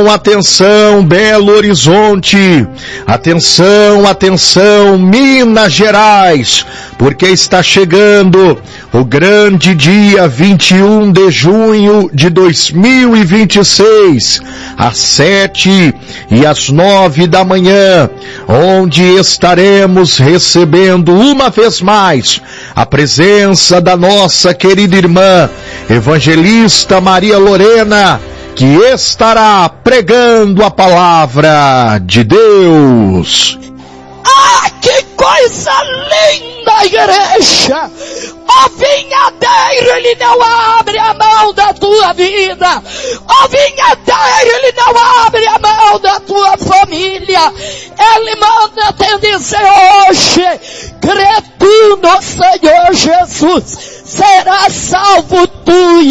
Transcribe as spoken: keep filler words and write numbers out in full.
Atenção, atenção, Belo Horizonte. Atenção, atenção, Minas Gerais. Porque está chegando o grande dia vinte e um de junho de dois mil e vinte e seis, às sete e às nove da manhã, onde estaremos recebendo uma vez mais a presença da nossa querida irmã, evangelista Maria Lorena, que estará pregando a palavra de Deus. Ah, que coisa linda, igreja! O vinhadeiro, ele não abre a mão da tua vida. O vinhadeiro, ele não abre a mão da tua família. Ele manda te dizer hoje, crê tu no Senhor Jesus, será salvo tu